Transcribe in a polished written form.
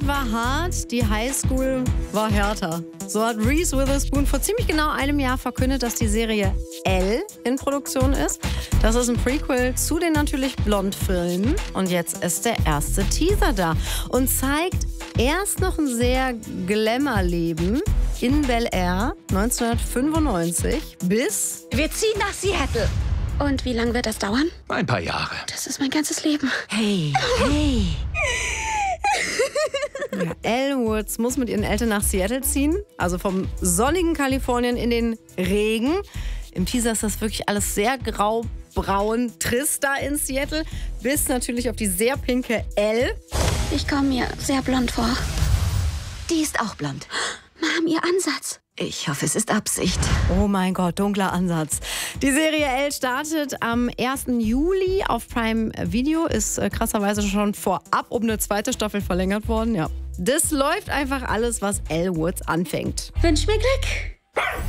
Start war hart, die Highschool war härter. So hat Reese Witherspoon vor ziemlich genau einem Jahr verkündet, dass die Serie Elle in Produktion ist. Das ist ein Prequel zu den natürlich Blond-Filmen. Und jetzt ist der erste Teaser da und zeigt erst noch ein sehr Glamour-Leben in Bel Air 1995 bis... Wir ziehen nach Seattle. Und wie lange wird das dauern? Ein paar Jahre. Das ist mein ganzes Leben. Hey, hey. Ja, Elle Woods muss mit ihren Eltern nach Seattle ziehen, also vom sonnigen Kalifornien in den Regen. Im Teaser ist das wirklich alles sehr grau-braun, trist da in Seattle, bis natürlich auf die sehr pinke Elle. Ich komme mir sehr blond vor. Die ist auch blond. Mom, ihr Ansatz. Ich hoffe, es ist Absicht. Oh mein Gott, dunkler Ansatz. Die Serie Elle startet am 1. Juli auf Prime Video, ist krasserweise schon vorab um eine zweite Staffel verlängert worden. Ja. Das läuft einfach alles, was Elle Woods anfängt. Wünsch mir Glück.